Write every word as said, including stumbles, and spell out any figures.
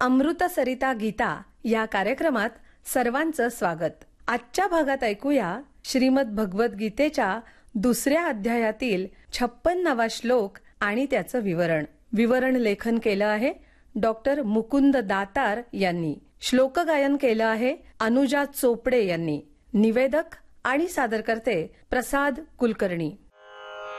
अमृत सरिता गीता या कार्यक्रमात सर्वांचं स्वागत। आजच्या भागात ऐकूया श्रीमद भगवत गीतेच्या दुसऱ्या अध्यायातील छप्पन्नावा श्लोक आणि त्याचं विवरण। विवरण लेखन केलं आहे डॉक्टर मुकुंद दातार यांनी। श्लोक गायन केलं आहे अनुजा चोपडे यांनी। निवेदक आणि सादरकर्ते प्रसाद कुलकर्णी।